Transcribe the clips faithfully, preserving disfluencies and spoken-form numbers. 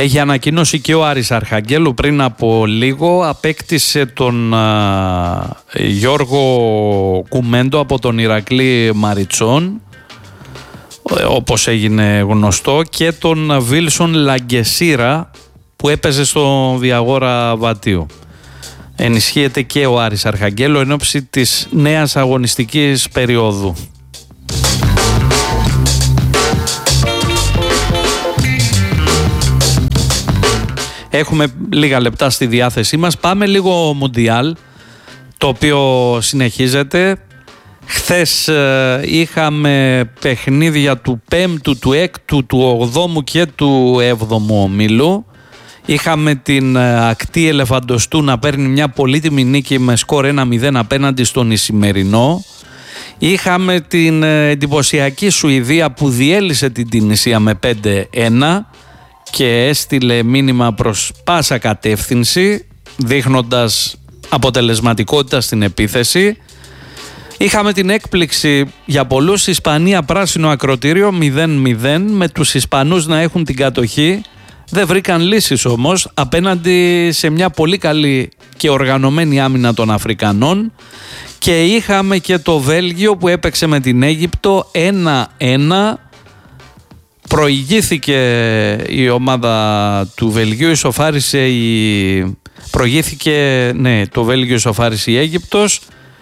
Έχει ανακοινώσει και ο Άρης Αρχαγγέλου πριν από λίγο, απέκτησε τον α, Γιώργο Κουμέντο από τον Ηρακλή Μαριτσών, όπως έγινε γνωστό, και τον Βίλσον Λαγκεσίρα που έπαιζε στο Διαγόρα Βατίου. Ενισχύεται και ο Άρης Αρχαγγέλου εν ώψη της νέας αγωνιστικής περίοδου. Έχουμε λίγα λεπτά στη διάθεσή μας. Πάμε λίγο Μουντιάλ, το οποίο συνεχίζεται. Χθες ε, είχαμε παιχνίδια του πέμπτου, του έκτου, του ογδόμου και του έβδομου ομίλου. Είχαμε την ε, ακτή Ελεφαντοστού να παίρνει μια πολύτιμη νίκη με σκορ ένα μηδέν απέναντι στον Ισημερινό. Είχαμε την ε, εντυπωσιακή Σουηδία που διέλυσε την Τινησία με πέντε ένα και έστειλε μήνυμα προς πάσα κατεύθυνση, δείχνοντας αποτελεσματικότητα στην επίθεση. Είχαμε την έκπληξη για πολλούς, Ισπανία πράσινο ακροτήριο μηδέν μηδέν, με τους Ισπανούς να έχουν την κατοχή. Δεν βρήκαν λύσεις όμως απέναντι σε μια πολύ καλή και οργανωμένη άμυνα των Αφρικανών. Και είχαμε και το Βέλγιο που έπαιξε με την Αίγυπτο ένα ένα. Προηγήθηκε η ομάδα του Βελγίου, ισοφάρισε η... προηγήθηκε, ναι, το Βέλγιο ισοφάρισε η Αίγυπτος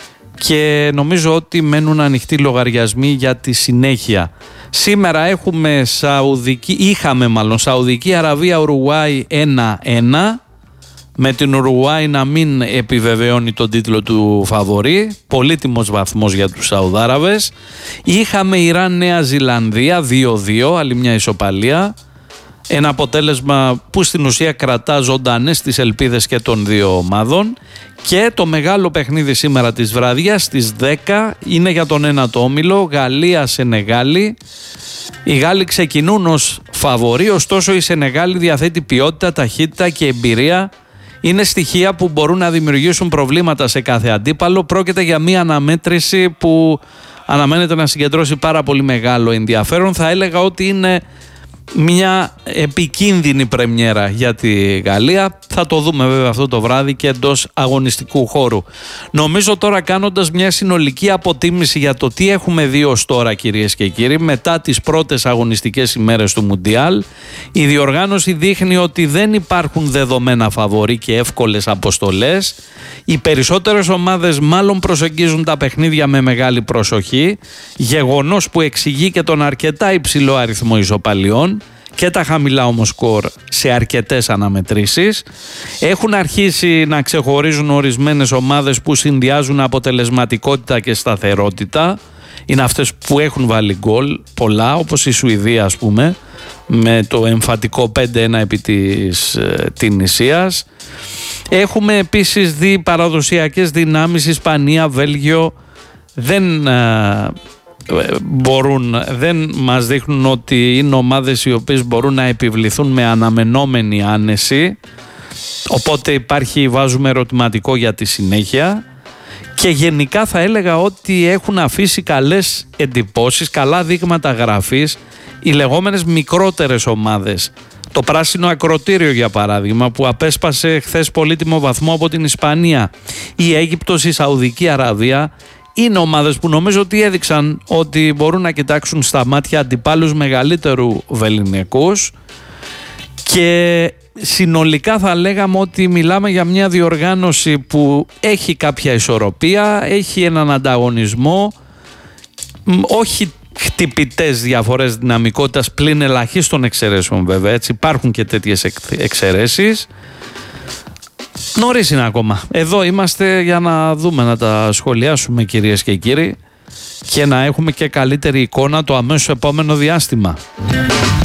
και νομίζω ότι μένουν ανοιχτοί λογαριασμοί για τη συνέχεια. Σήμερα έχουμε Σαουδική, είχαμε μάλλον Σαουδική Αραβία Ουρουγουάη ένα ένα, με την Ουρουγουάη να μην επιβεβαιώνει τον τίτλο του φαβορί, πολύτιμος βαθμός για τους Σαουδάραβες. Είχαμε Ιράν Νέα Ζηλανδία δύο δύο, άλλη μια ισοπαλία, ένα αποτέλεσμα που στην ουσία κρατά ζωντανές τις ελπίδες και των δύο ομάδων. Και το μεγάλο παιχνίδι σήμερα της βραδιάς στις δέκα είναι για τον ένατο όμιλο, Γαλλία-Σενεγάλη. Οι Γάλλοι ξεκινούν ως φαβορί, ωστόσο η Σενεγάλη διαθέτει ποιότητα, ταχύτητα και εμπειρία. Είναι στοιχεία που μπορούν να δημιουργήσουν προβλήματα σε κάθε αντίπαλο. Πρόκειται για μια αναμέτρηση που αναμένεται να συγκεντρώσει πάρα πολύ μεγάλο ενδιαφέρον. Θα έλεγα ότι είναι μια επικίνδυνη πρεμιέρα για τη Γαλλία. Θα το δούμε βέβαια αυτό το βράδυ και εντός αγωνιστικού χώρου. Νομίζω τώρα, κάνοντας μια συνολική αποτίμηση για το τι έχουμε δει ως τώρα, κυρίες και κύριοι, μετά τις πρώτες αγωνιστικές ημέρες του Μουντιάλ, η διοργάνωση δείχνει ότι δεν υπάρχουν δεδομένα φαβορί και εύκολες αποστολές. Οι περισσότερες ομάδες μάλλον προσεγγίζουν τα παιχνίδια με μεγάλη προσοχή, γεγονός που εξηγεί και τον αρκετά υψηλό αριθμό ισοπαλιών και τα χαμηλά όμως σκορ σε αρκετές αναμετρήσεις. Έχουν αρχίσει να ξεχωρίζουν ορισμένες ομάδες που συνδυάζουν αποτελεσματικότητα και σταθερότητα. Είναι αυτές που έχουν βάλει γκολ πολλά, όπως η Σουηδία ας πούμε, με το εμφατικό πέντε ένα επί της ε, Τινησίας. Έχουμε επίσης δει παραδοσιακές δυνάμεις, Ισπανία, Βέλγιο, δεν ε, μπορούν, δεν μας δείχνουν ότι είναι ομάδες οι οποίες μπορούν να επιβληθούν με αναμενόμενη άνεση, οπότε υπάρχει, βάζουμε ερωτηματικό για τη συνέχεια. Και γενικά θα έλεγα ότι έχουν αφήσει καλές εντυπώσεις, καλά δείγματα γραφής οι λεγόμενες μικρότερες ομάδες. Το πράσινο ακροτήριο για παράδειγμα, που απέσπασε χθες πολύτιμο βαθμό από την Ισπανία, η Αίγυπτος, η Σαουδική Αραβία, είναι ομάδες που νομίζω ότι έδειξαν ότι μπορούν να κοιτάξουν στα μάτια αντιπάλους μεγαλύτερου βεληνικούς. Και συνολικά θα λέγαμε ότι μιλάμε για μια διοργάνωση που έχει κάποια ισορροπία, έχει έναν ανταγωνισμό, όχι χτυπητές διαφορές δυναμικότητας, πλην ελαχίστων εξαιρέσεων βέβαια, έτσι υπάρχουν και τέτοιες εξαιρέσεις. Νωρίς είναι ακόμα. Εδώ είμαστε για να δούμε, να τα σχολιάσουμε κυρίες και κύριοι, και να έχουμε και καλύτερη εικόνα το αμέσως επόμενο διάστημα.